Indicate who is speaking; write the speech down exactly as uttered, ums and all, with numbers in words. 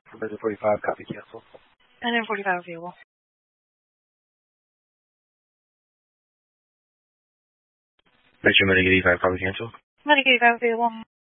Speaker 1: Emergent forty-five, copy cancel.
Speaker 2: And then forty-five available.
Speaker 1: Metro Medic eighty-five, copy cancel.
Speaker 2: Medic eighty-five available.